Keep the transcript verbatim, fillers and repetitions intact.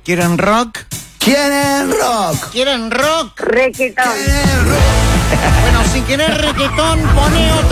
¿Quieren rock? ¿Quieren rock? ¿Quieren rock? Requetón. ¿Quieren rock? Bueno, si querés requetón, poné otra